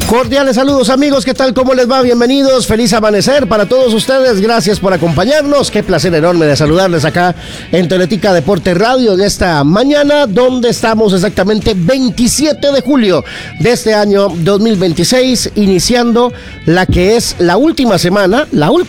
Cordiales saludos amigos, ¿qué tal? ¿Cómo les va? Bienvenidos, feliz amanecer para todos ustedes, gracias por acompañarnos, qué placer enorme de saludarles acá en Teletica Deporte Radio en esta mañana, donde estamos exactamente 27 de julio de este año 2026, iniciando la que es la última semana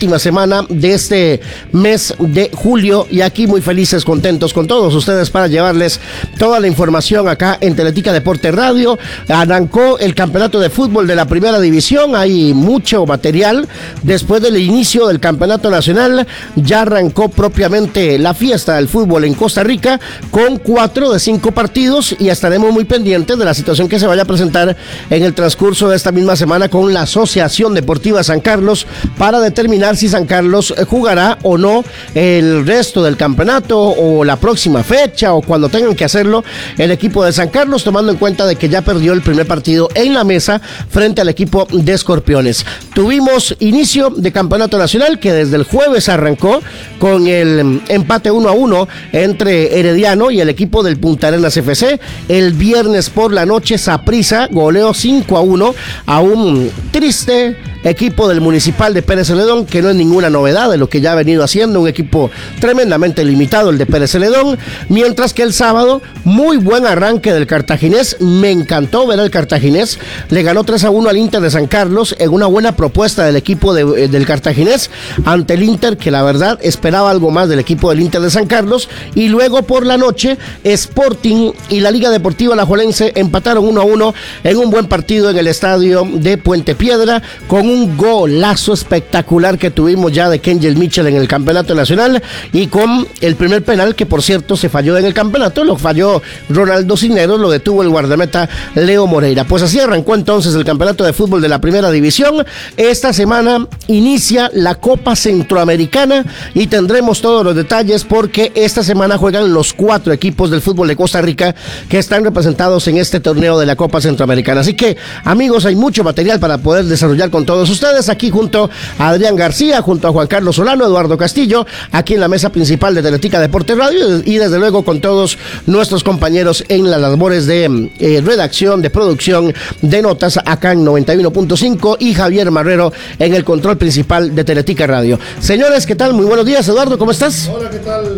de este mes de julio, y aquí muy felices, contentos con todos ustedes para llevarles toda la información acá en Teletica Deporte Radio. Arrancó el campeonato de fútbol de la primera división, hay mucho material. Después del inicio del campeonato nacional, ya arrancó propiamente la fiesta del fútbol en Costa Rica con 4 de 5 partidos, y estaremos muy pendientes de la situación que se vaya a presentar en el transcurso de esta misma semana con la Asociación Deportiva San Carlos para determinar si San Carlos jugará o no el resto del campeonato o la próxima fecha o cuando tengan que hacerlo el equipo de San Carlos, tomando en cuenta de que ya perdió el primer partido en la mesa frente al equipo de Escorpiones. Tuvimos inicio de campeonato nacional que desde el jueves arrancó con el empate 1-1 entre Herediano y el equipo del Punta Arenas FC. El viernes por la noche Saprissa goleó 5-1 a un triste equipo del Municipal de Pérez Celedón, que no es ninguna novedad de lo que ya ha venido haciendo, un equipo tremendamente limitado el de Pérez Celedón, mientras que el sábado muy buen arranque del Cartaginés, me encantó ver al Cartaginés, le ganó 3-1 al Inter de San Carlos en una buena propuesta del equipo del Cartaginés ante el Inter, que la verdad esperaba algo más del equipo del Inter de San Carlos. Y luego por la noche Sporting y la Liga Deportiva Alajuelense empataron 1-1 en un buen partido en el estadio de Puente Piedra, con un golazo espectacular que tuvimos ya de Kenjel Mitchell en el campeonato nacional, y con el primer penal que por cierto se falló en el campeonato, lo falló Ronaldo Cisneros, lo detuvo el guardameta Leo Moreira. Pues así arrancó entonces el campeonato de fútbol de la primera división. Esta semana inicia la Copa Centroamericana y tendremos todos los detalles, porque esta semana juegan los 4 equipos del fútbol de Costa Rica que están representados en este torneo de la Copa Centroamericana. Así que amigos, hay mucho material para poder desarrollar con todos ustedes, aquí junto a Adrián García, junto a Juan Carlos Solano, Eduardo Castillo, aquí en la mesa principal de Teletica Deporte Radio, y desde luego con todos nuestros compañeros en las labores de redacción, de producción, de notas acá en 91.5, y Javier Marrero en el control principal de Teletica Radio. Señores, ¿qué tal? Muy buenos días. Eduardo, ¿cómo estás? Hola, ¿qué tal?